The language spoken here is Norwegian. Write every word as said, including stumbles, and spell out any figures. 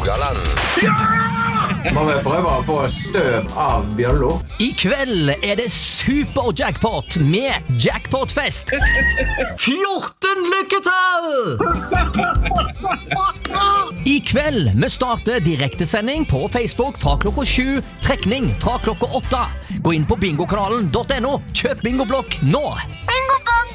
Rogaland. Må vi prøve å få støv av bjøllo? I kveld er det super-jackpot med jackpotfest. fjorten lykketall! I kveld vi starter direktesending på Facebook fra klokka sju, trekning fra klokka åtte. Gå inn på bingokanalen punktum no, kjøp bingoblokk nå. Bingo bongo!